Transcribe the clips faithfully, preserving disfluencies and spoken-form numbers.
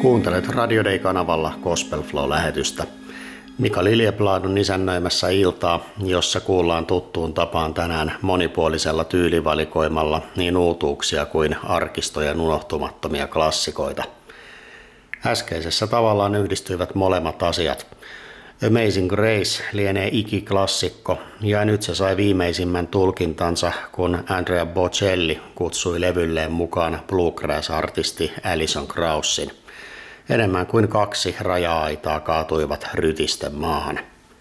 Kuuntelet Radio Day-kanavalla Gospel Flow-lähetystä. Mika Liljeblad on isännöimässä iltaa, jossa kuullaan tuttuun tapaan tänään monipuolisella tyylivalikoimalla niin uutuuksia kuin arkistojen unohtumattomia klassikoita. Äskeisessä tavallaan yhdistyivät molemmat asiat. Amazing Grace lienee ikiklassikko, ja nyt se sai viimeisimmän tulkintansa, kun Andrea Bocelli kutsui levylleen mukaan bluegrass-artisti Alison Krausin. Enemmän kuin kaksi raja-aitaa kaatuivat rytisten maahan.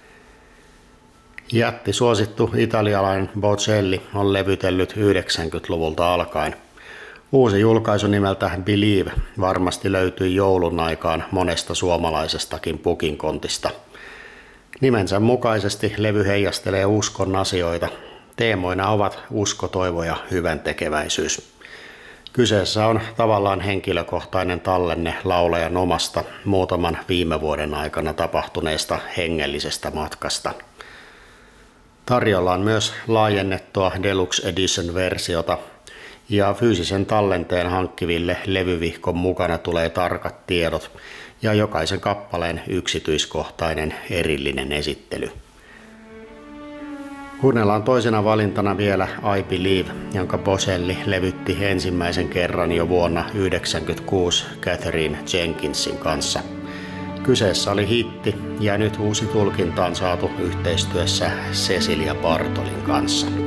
Jätti suosittu italialainen Bocelli on levytellyt yhdeksänkymmentäluvulta alkaen. Uusi julkaisu nimeltä Believe varmasti löytyi joulun aikaan monesta suomalaisestakin pukinkontista. Nimensä mukaisesti levy heijastelee uskon asioita. Teemoina ovat usko, toivo ja hyväntekeväisyys. Kyseessä on tavallaan henkilökohtainen tallenne laulajan omasta muutaman viime vuoden aikana tapahtuneesta hengellisestä matkasta. Tarjolla on myös laajennettua Deluxe Edition-versiota, ja fyysisen tallenteen hankkiville levyvihkon mukana tulee tarkat tiedot ja jokaisen kappaleen yksityiskohtainen erillinen esittely. Kuunnellaan toisena valintana vielä I Believe, jonka Bocelli levytti ensimmäisen kerran jo vuonna yhdeksänkymmentäkuusi Katherine Jenkinsin kanssa. Kyseessä oli hitti, ja nyt uusi tulkinta on saatu yhteistyössä Cecilia Bartolin kanssa.